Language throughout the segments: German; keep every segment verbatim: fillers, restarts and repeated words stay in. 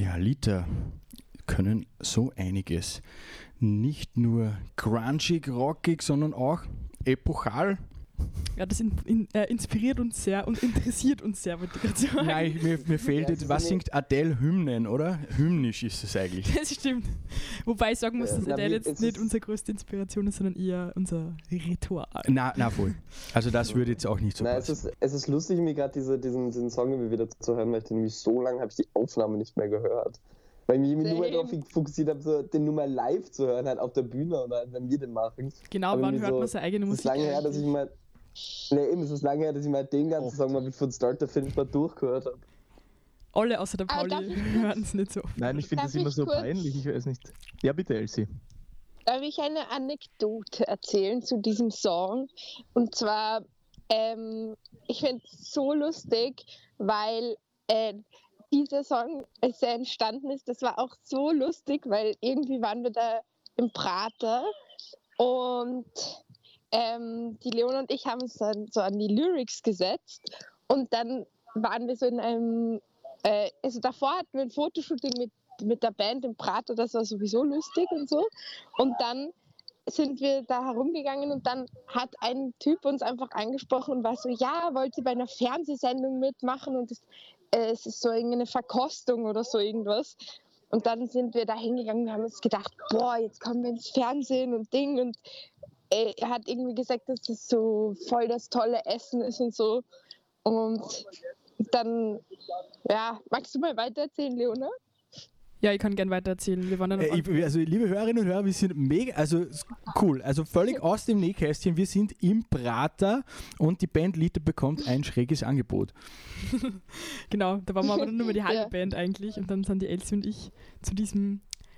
Ja, Lieder können so einiges. Nicht nur grungig, rockig, sondern auch epochal. Ja, das in, in, äh, inspiriert uns sehr und interessiert uns sehr, würde ich gerade sagen. Nein, mir, mir fehlt Ja, jetzt, was singt Adele? Hymnen, oder? Hymnisch ist es eigentlich. Das stimmt. Wobei ich sagen muss, Ja, dass na, Adele wie- jetzt es nicht ist- unsere größte Inspiration ist, sondern eher unser Ritual. Na, na voll. Also das würde jetzt auch nicht so Nein, es passen. ist, es ist lustig, mir gerade diese, diesen, diesen Song immer wieder zu hören, weil ich den nämlich so lange habe ich die Aufnahme nicht mehr gehört. Weil ich mich nur Same. darauf fokussiert habe, so, den nur mal live zu hören, halt auf der Bühne oder halt, wenn wir den machen. Genau, Aber wann irgendwie hört so- man seine eigene Es ist Musik lange her, dass ich eigentlich? mal. Ne, eben, es ist lange her, dass ich mal den ganzen Oft. Song mal von Start to Finish mal durchgehört habe. Alle außer der Aber Pauli darf ich- hören es nicht so. Nein, ich finde Darf das immer ich so kurz- peinlich, ich weiß nicht. Ja, bitte, Elsie. Darf ich eine Anekdote erzählen zu diesem Song? Und zwar, ähm, ich finde es so lustig, weil äh, dieser Song, als er entstanden ist, das war auch so lustig, weil irgendwie waren wir da im Prater und ähm, die Leona und ich haben uns dann so an die Lyrics gesetzt und dann waren wir so in einem, äh, also davor hatten wir ein Fotoshooting mit, mit der Band im Prater, das war sowieso lustig und so. Und dann sind wir da herumgegangen und dann hat ein Typ uns einfach angesprochen und war so, ja, wollt ihr bei einer Fernsehsendung mitmachen und es, äh, es ist so irgendeine Verkostung oder so irgendwas. Und dann sind wir da hingegangen, wir haben uns gedacht, boah, jetzt kommen wir ins Fernsehen und Ding und äh, er hat irgendwie gesagt, dass das so voll das tolle Essen ist und so. Und dann, ja, magst du mal weitererzählen, Leona? Ja, ich kann gerne weiter erzählen. Wir waren dann auf Äh, ich, also, liebe Hörerinnen und Hörer, wir sind mega, also s- cool, also völlig aus dem Nähkästchen. Wir sind im Prater und die Band Lieder bekommt ein schräges Angebot. Genau, da waren wir aber nur mal die halbe Ja. Band eigentlich und dann sind die Elsie und ich zu diesem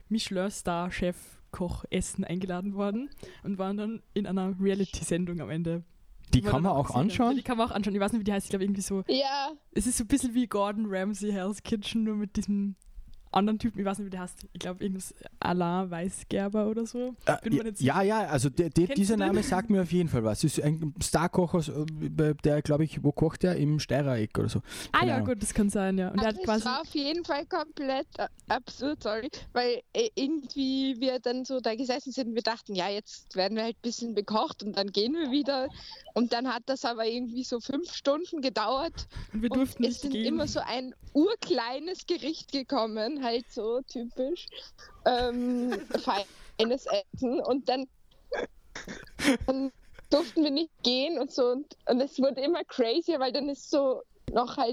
Michelin-Star-Chef-Koch-Essen eingeladen worden und waren dann in einer Reality-Sendung am Ende. Die Wo wir kann man dann auch gesehen haben. Ja, anschauen. die kann man auch anschauen. Ich weiß nicht, wie die heißt. Ich glaube irgendwie so, Ja, es ist so ein bisschen wie Gordon Ramsay Hell's Kitchen, nur mit diesem anderen Typen. Ich weiß nicht, wie der heißt. Ich glaube irgendwas Alain Weisgerber oder so. Äh, Bin mir nicht sicher. ja, ja, also der, der, Kennst dieser du den? Name sagt mir auf jeden Fall was. Es ist ein Starkoch, aus, äh, der, glaube ich, wo kocht der? Im Steirereck oder so. Ah Keine ja, Ahnung. gut, das kann sein, ja. Und der aber hat es quasi... war auf jeden Fall komplett äh, absurd, sorry, weil äh, irgendwie wir dann so da gesessen sind und wir dachten, ja, jetzt werden wir halt ein bisschen bekocht und dann gehen wir wieder. Und dann hat das aber irgendwie so fünf Stunden gedauert Und wir und durften es nicht sind gehen. immer so ein urkleines Gericht gekommen, halt so typisch ähm, feines Essen und dann, dann durften wir nicht gehen und so und, und es wurde immer crazier, weil dann ist so noch halt